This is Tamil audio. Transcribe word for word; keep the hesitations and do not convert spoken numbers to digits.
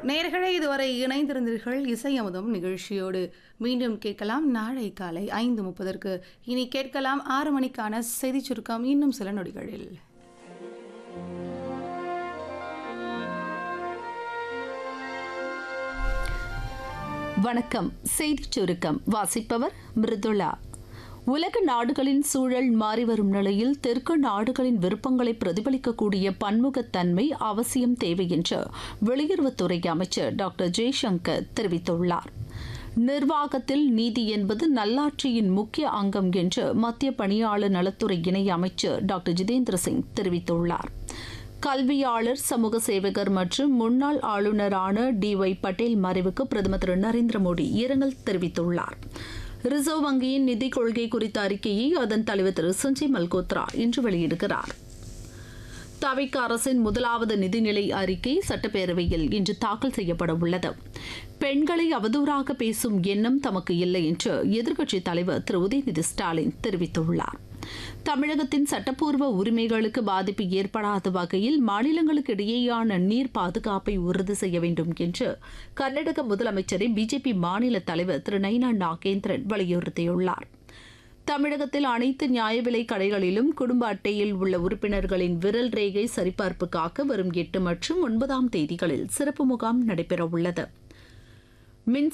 நேயர்களே இதுவரை இணைந்திருந்தீர்கள் இசை அமுதம் நிகழ்ச்சியோடு. மீண்டும் கேட்கலாம் நாளை காலை ஐந்து முப்பதற்கு. இனி கேட்கலாம் ஆறு மணிக்கான செய்தி சுருக்கம் இன்னும் சில நொடிகளில். வணக்கம். செய்திச் சுருக்கம் வாசிப்பவர் மிருதுளா. உலக நாடுகளின் சூழல் மாறிவரும் நிலையில் தெற்கு நாடுகளின் விருப்பங்களை பிரதிபலிக்கக்கூடிய பன்முகத்தன்மை அவசியம் தேவை என்று வெளியுறவுத்துறை அமைச்சர் டாக்டர் ஜெய்சங்கர் தெரிவித்துள்ளார். நிர்வாகத்தில் நீதி என்பது நல்லாட்சியின் முக்கிய அங்கம் என்று மத்திய பணியாளர் நலத்துறை இணை அமைச்சர் டாக்டர் ஜிதேந்திர சிங் தெரிவித்துள்ளார். கல்வியாளர், சமூக சேவகர் மற்றும் முன்னாள் ஆளுநரான டி ஒய் பட்டேல் மறைவுக்கு பிரதமர் திரு நரேந்திர மோடி இரங்கல் தெரிவித்துள்ளார். ரிசர்வ் வங்கியின் நிதி கொள்கை குறித்த அறிக்கையை அதன் தலைவர் திரு சஞ்சய் மல்கோத்ரா இன்று வெளியிடுகிறார். தவிக அரசின் முதலாவது நிதிநிலை அறிக்கை சட்டப்பேரவையில் இன்று தாக்கல் செய்யப்பட உள்ளது. பெண்களை அவதூறாக பேசும் எண்ணம் தமக்கு இல்லை என்று எதிர்க்கட்சித் தலைவர் திரு உதயநிதி ஸ்டாலின் தெரிவித்துள்ளார். தமிழகத்தின் சட்டப்பூர்வ உரிமைகளுக்கு பாதிப்பு ஏற்படாத வகையில் மாநிலங்களுக்கு இடையேயான நீர் பாதுகாப்பை உறுதி செய்ய வேண்டும் என்று கர்நாடக முதலமைச்சரை பிஜேபி மாநில தலைவர் திரு நைனா நாகேந்திரன் வலியுறுத்தியுள்ளார். தமிழகத்தில் அனைத்து நியாய விலை கடைகளிலும் குடும்ப அட்டையில் உள்ள உறுப்பினர்களின் விரல் ரேகை சரிபார்ப்புக்காக வரும் எட்டு மற்றும் ஒன்பதாம் தேதிகளில் சிறப்பு முகாம் நடைபெறவுள்ளது.